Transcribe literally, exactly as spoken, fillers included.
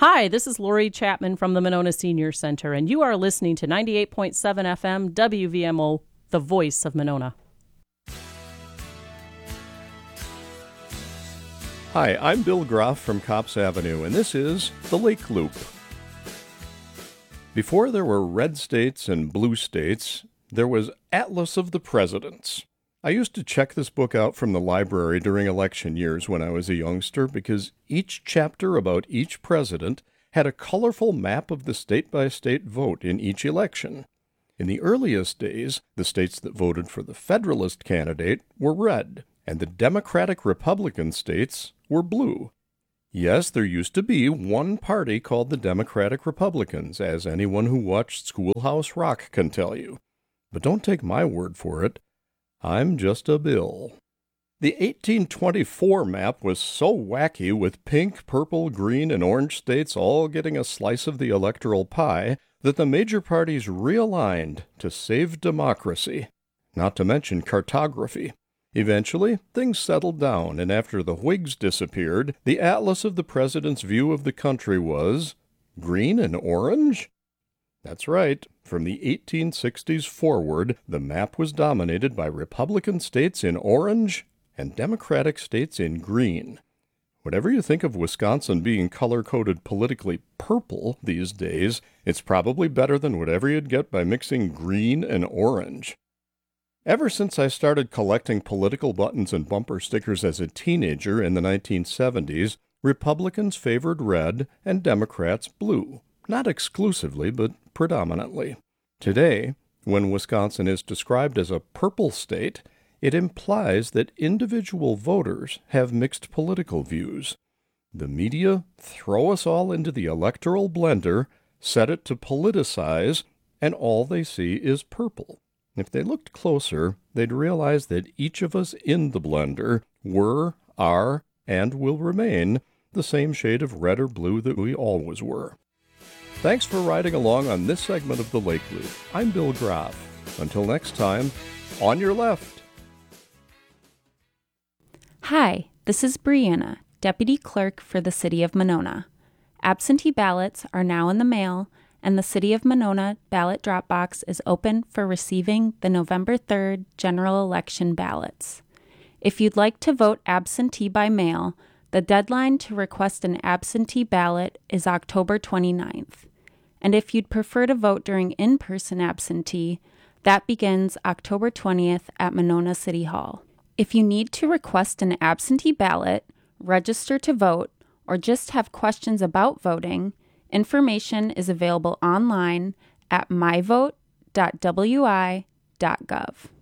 Hi, this is Lori Chapman from the Monona Senior Center, and you are listening to ninety-eight point seven F M W V M O, the voice of Monona. Hi, I'm Bill Groff from Copps Avenue, and this is The Lake Loop. Before there were red states and blue states, there was Atlas of the Presidents. I used to check this book out from the library during election years when I was a youngster because each chapter about each president had a colorful map of the state-by-state vote in each election. In the earliest days, the states that voted for the Federalist candidate were red, and the Democratic-Republican states were blue. Yes, there used to be one party called the Democratic Republicans, as anyone who watched Schoolhouse Rock can tell you. But don't take my word for it. I'm just a Bill. The eighteen twenty-four map was so wacky, with pink, purple, green, and orange states all getting a slice of the electoral pie, that the major parties realigned to save democracy, not to mention cartography. Eventually, things settled down, and after the Whigs disappeared, the atlas of the president's view of the country was green and orange? That's right. From the eighteen sixties forward, the map was dominated by Republican states in orange and Democratic states in green. Whatever you think of Wisconsin being color-coded politically purple these days, it's probably better than whatever you'd get by mixing green and orange. Ever since I started collecting political buttons and bumper stickers as a teenager in the nineteen seventies, Republicans favored red and Democrats blue. Not exclusively, but predominantly. Today, when Wisconsin is described as a purple state, it implies that individual voters have mixed political views. The media throw us all into the electoral blender, set it to politicize, and all they see is purple. If they looked closer, they'd realize that each of us in the blender were, are, and will remain the same shade of red or blue that we always were. Thanks for riding along on this segment of The Lake Loop. I'm Bill Groff. Until next time, on your left. Hi, this is Brianna, Deputy Clerk for the City of Monona. Absentee ballots are now in the mail, and the City of Monona ballot drop box is open for receiving the November third general election ballots. If you'd like to vote absentee by mail, the deadline to request an absentee ballot is October twenty-ninth. And if you'd prefer to vote during in-person absentee, that begins October twentieth at Monona City Hall. If you need to request an absentee ballot, register to vote, or just have questions about voting, information is available online at my vote dot w i dot gov.